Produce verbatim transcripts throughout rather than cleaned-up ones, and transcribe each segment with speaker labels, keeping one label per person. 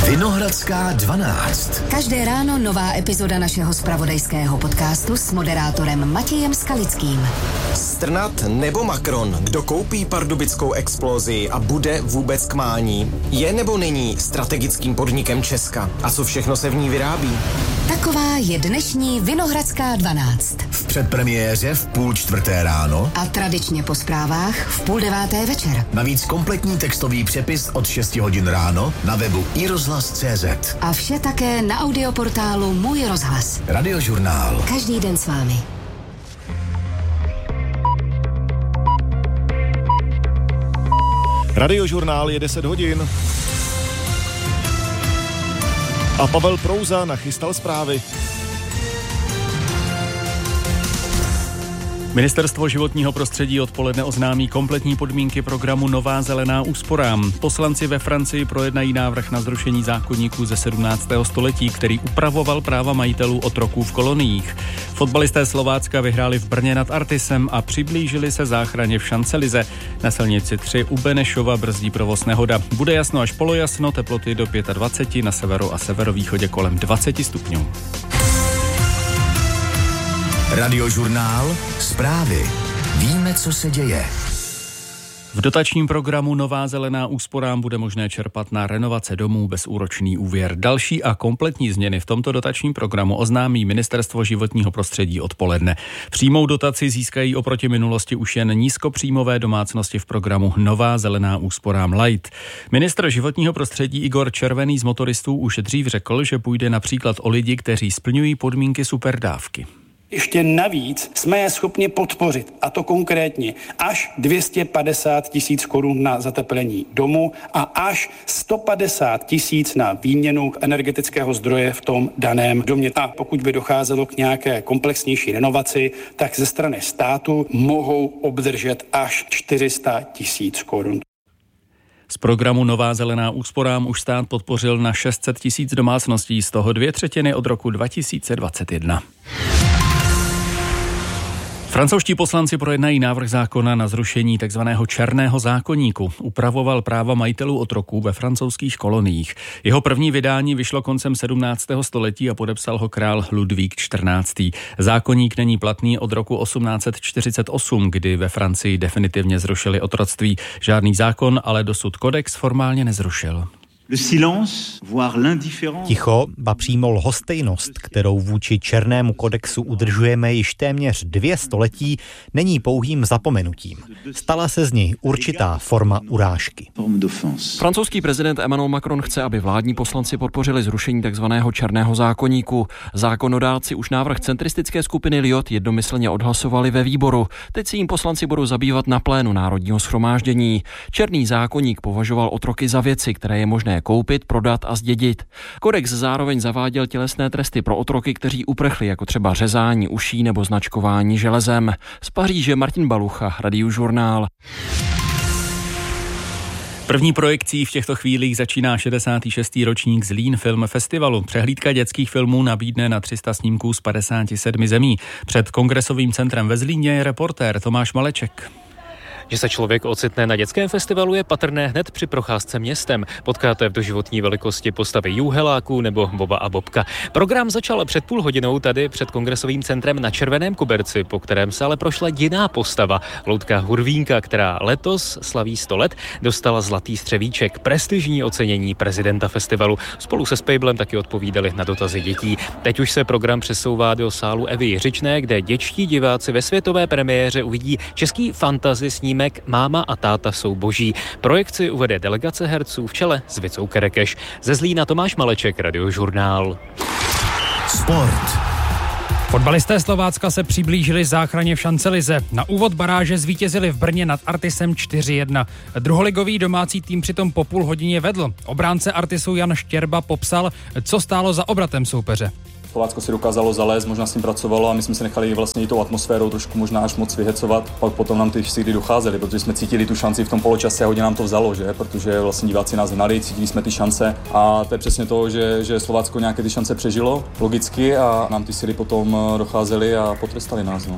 Speaker 1: Vinohradská dvanáct.
Speaker 2: Každé ráno nová epizoda našeho zpravodajského podcastu s moderátorem Matějem Skalickým.
Speaker 3: Strnad nebo Macron? Kdo koupí pardubickou Explosii a bude vůbec k mání? Je nebo není strategickým podnikem Česka? A co všechno se v ní vyrábí?
Speaker 2: Taková je dnešní Vinohradská dvanáct.
Speaker 1: V předpremiéře v půl čtvrté ráno
Speaker 2: A tradičně po zprávách v půl deváté večer.
Speaker 1: navíc kompletní textový přepis od šesti hodin ráno na webu i rozhlas tečka cé zet.
Speaker 2: A vše také na audioportálu Můj rozhlas.
Speaker 1: Radiožurnál.
Speaker 2: Každý den s vámi.
Speaker 4: Radiožurnál je deset hodin. A Pavel Prouza nachystal zprávy. Ministerstvo životního prostředí odpoledne oznámí kompletní podmínky programu Nová zelená úsporám. Poslanci ve Francii projednají návrh na zrušení zákoníku ze sedmnáctého století, který upravoval práva majitelů otroků v koloniích. Fotbalisté Slovácka vyhráli v Brně nad Artisem a přiblížili se záchraně v Šancelize. Na silnici tři u Benešova brzdí provoz nehoda. Bude jasno až polojasno, teploty do dvacet pět, na severu a severovýchodě kolem dvacet stupňů.
Speaker 1: Radiožurnál. Zprávy. Víme, co se děje.
Speaker 4: V dotačním programu Nová zelená úsporám bude možné čerpat na renovace domů bezúročný úvěr. Další a kompletní změny v tomto dotačním programu oznámí Ministerstvo životního prostředí odpoledne. Přímou dotaci získají oproti minulosti už jen nízkopříjmové domácnosti v programu Nová zelená úsporám Light. Ministr životního prostředí Igor Červený z motoristů už dřív řekl, že půjde například o lidi, kteří splňují podmínky superdávky.
Speaker 5: Ještě navíc jsme je schopni podpořit, a to konkrétně až dvě stě padesát tisíc korun na zateplení domu a až sto padesát tisíc na výměnu energetického zdroje v tom daném domě. A pokud by docházelo k nějaké komplexnější renovaci, tak ze strany státu mohou obdržet až čtyři sta tisíc korun.
Speaker 4: Z programu Nová zelená úsporám už stát podpořil na šest set tisíc domácností, z toho dvě třetiny od roku dva tisíce dvacet jedna. Francouzští poslanci projednají návrh zákona na zrušení takzvaného černého zákoníku. Upravoval práva majitelů otroků ve francouzských koloniích. Jeho první vydání vyšlo koncem sedmnáctého století a podepsal ho král Ludvík čtrnáctý. Zákoník není platný od roku osmnáct set čtyřicet osm, kdy ve Francii definitivně zrušili otroctví. Žádný zákon ale dosud kodex formálně nezrušil.
Speaker 6: Ticho, ba přímo lhostejnost, kterou vůči černému kodexu udržujeme již téměř dvě století, není pouhým zapomenutím. Stala se z něj určitá forma urážky.
Speaker 7: Francouzský prezident Emmanuel Macron chce, aby vládní poslanci podpořili zrušení takzvaného černého zákoníku. Zákonodáci už návrh centristické skupiny Liot jednomyslně odhlasovali ve výboru. Teď si jim poslanci budou zabývat na plénu Národního shromáždění. Černý zákoník považoval otroky za věci, které je možné koupit, prodat a zdědit. Kodex zároveň zaváděl tělesné tresty pro otroky, kteří uprchli, jako třeba řezání uší nebo značkování železem. Z Paříže Martin Balucha, Radiožurnál.
Speaker 4: První projekcí v těchto chvílích začíná šedesátý šestý ročník Zlín Film Festivalu. Přehlídka dětských filmů nabídne na tři sta snímků z padesáti sedmi zemí. Před kongresovým centrem ve Zlíně je reportér Tomáš Maleček.
Speaker 8: Že se člověk ocitne na dětském festivalu je patrné hned při procházce městem. Potkáte v doživotní velikosti postavy Jůheláků nebo Boba a Bobka. Program začal před půl hodinou tady před kongresovým centrem na Červeném koberci, po kterém se ale prošla jiná postava. Loutka Hurvínka, která letos slaví sto let, dostala zlatý střevíček, prestižní ocenění prezidenta festivalu. Spolu se Spejblem taky odpovídali na dotazy dětí. Teď už se program přesouvá do sálu Evy Jiřičné, kde dětští diváci ve světové premiéře uvidí český fantasy snímek Máma a táta jsou boží. Projekci uvede delegace herců v čele s Vicou Kerekeš. Ze Zlína Tomáš Maleček, Radiožurnál.
Speaker 1: Sport.
Speaker 9: Fotbalisté Slovácka se přiblížili záchraně v Šancelize. Na úvod baráže zvítězili v Brně nad Artisem čtyři jedna. Druholigový domácí tým přitom po půl hodině vedl. Obránce Artisu Jan Štěrba popsal, co stálo za obratem soupeře.
Speaker 10: Slovácko si dokázalo zalézt, možná s tím pracovalo a my jsme se nechali vlastně i tou atmosférou trošku možná až moc vyhecovat. Pak potom nám ty síly docházely, protože jsme cítili tu šanci v tom poločase a hodně nám to vzalo, že? Protože vlastně diváci nás hnali, cítili jsme ty šance a to je přesně to, že, že Slovácko nějaké ty šance přežilo logicky a nám ty síly potom docházely a potrestali nás. No.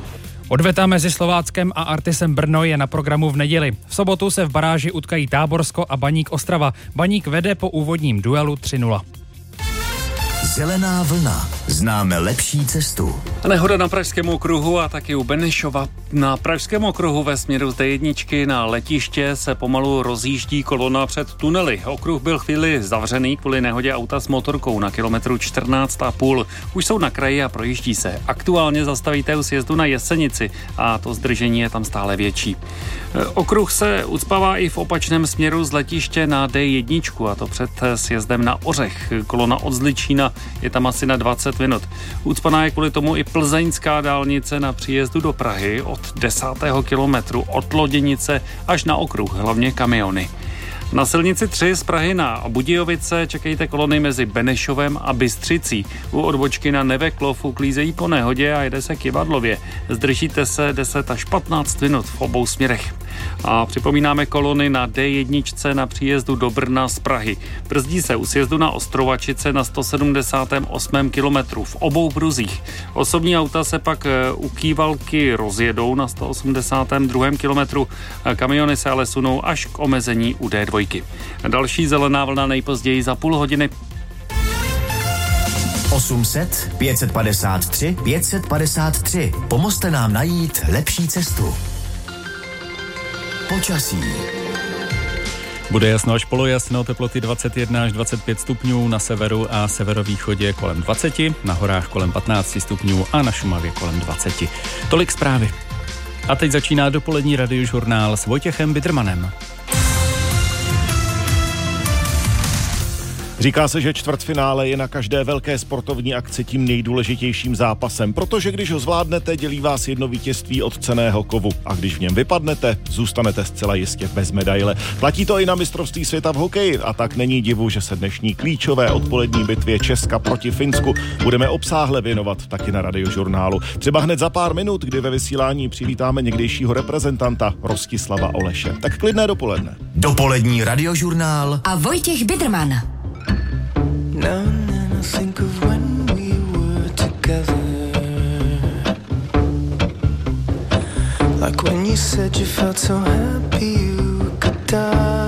Speaker 9: Odveta mezi Slováckem a Artisem Brno je na programu v neděli. V sobotu se v baráži utkají Táborsko a Baník Ostrava. Baník vede po úvodním duelu tři nula.
Speaker 1: Zelená vlna. Známe lepší cestu.
Speaker 11: Nehoda na Pražském okruhu a taky u Benešova. Na Pražském okruhu ve směru z dé jedna na letiště se pomalu rozjíždí kolona před tunely. Okruh byl chvíli zavřený kvůli nehodě auta s motorkou na kilometru čtrnáct a půl. Už jsou na kraji a projíždí se. Aktuálně zastavíte u sjezdu na Jesenici a to zdržení je tam stále větší. Okruh se ucpává i v opačném směru z letiště na dé jedna a to před sjezdem na Ořech. Kolona od Zličína je tam asi na dvacet minut. Ucpaná je kvůli tomu i plzeňská dálnice na příjezdu do Prahy od desátého kilometru od Loděnice až na okruh, hlavně kamiony. Na silnici tři z Prahy na Budějovice čekejte kolony mezi Benešovem a Bystřicí. U odbočky na Neveklov uklízejí po nehodě a jede se k Jivadlově. Zdržíte se deset až patnáct minut v obou směrech. A připomínáme kolony na dé jedna na příjezdu do Brna z Prahy. Brzdí se u sjezdu na Ostrovačice na sto sedmdesátém osmém kilometru v obou bruzích. Osobní auta se pak u Kývalky rozjedou na sto osmdesátém druhém kilometru. Kamiony se ale sunou až k omezení u dé dva. Další zelená vlna nejpozději za půl hodiny.
Speaker 1: osm set, pět set padesát tři, pět set padesát tři. Pomozte nám najít lepší cestu. Počasí.
Speaker 4: Bude jasno až polojasno, teploty dvacet jedna až dvacet pět stupňů, na severu a severovýchodě kolem dvacet, na horách kolem patnáct stupňů a na Šumavě kolem dvacet. Tolik zprávy. A teď začíná dopolední radiožurnál s Vojtěchem Bidrmanem.
Speaker 12: Říká se, že čtvrtfinále je na každé velké sportovní akci tím nejdůležitějším zápasem, protože když ho zvládnete, dělí vás jedno vítězství od cenného kovu a když v něm vypadnete, zůstanete zcela jistě bez medaile. Platí to i na mistrovství světa v hokeji a tak není divu, že se dnešní klíčové odpolední bitvě Česka proti Finsku budeme obsáhle věnovat taky na radiožurnálu. Třeba hned za pár minut, kdy ve vysílání přivítáme někdejšího reprezentanta Rostislava Oleše. Tak klidné dopoledne.
Speaker 1: Dopolední radiožurnál
Speaker 2: a Vojtěch Bidrman.
Speaker 13: Now and then I think of when we were together, like when you said you felt so happy you could die.